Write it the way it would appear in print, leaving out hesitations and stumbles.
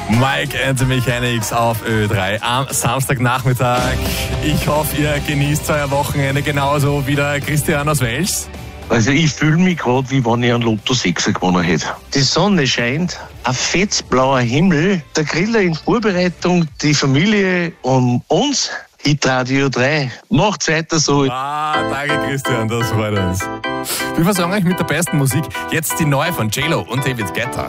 Mike and the Mechanics auf Ö3 am Samstagnachmittag. Ich hoffe, ihr genießt euer Wochenende genauso wie der Christian aus Wels. Also ich fühle mich gerade, wie wenn ich einen Lotto 6 gewonnen hätte. Die Sonne scheint, ein fetzblauer Himmel, der Griller in Vorbereitung, die Familie und uns. Hitradio 3. Macht's weiter so. Danke Christian, das freut uns. Wir versorgen euch mit der besten Musik. Jetzt die neue von J-Lo und David Guetta.